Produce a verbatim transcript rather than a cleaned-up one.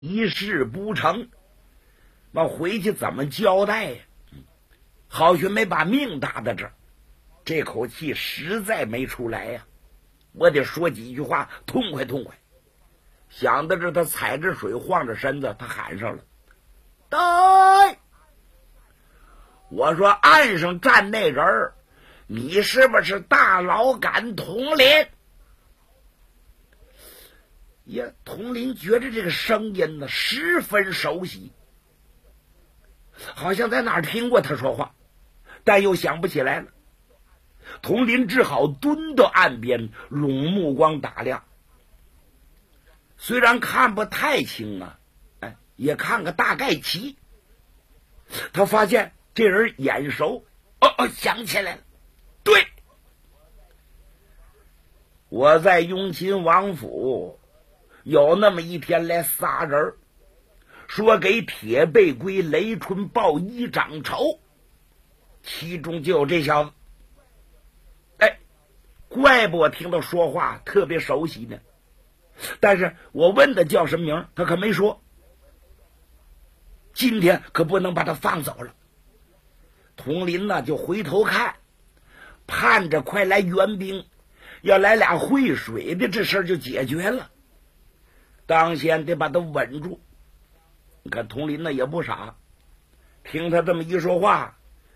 一事不成，那回去怎么交代呀？好学没把命搭在这儿，这口气实在没出来呀。我得说几句话，痛快痛快。想到这，他踩着水，晃着身子，他喊上了：“对！”我说：“岸上站那人儿，你是不是大老杆佟林？”呀，佟林觉着这个声音呢十分熟悉，好像在哪儿听过他说话，但又想不起来了。佟林只好蹲到岸边，拢目光打量。虽然看不太清啊，哎，也看个大概齐。他发现这人眼熟，哦哦，想起来了，对，我在雍亲王府有那么一天来仨人，说给铁背龟雷春报一掌仇，其中就有这小子。哎，怪不我听到说话特别熟悉呢。但是我问他叫什么名，他可没说。今天可不能把他放走了。佟林呢就回头看，盼着快来援兵，要来俩会水的，这事儿就解决了。当先得把他稳住。你看佟林呢也不傻，听他这么一说话，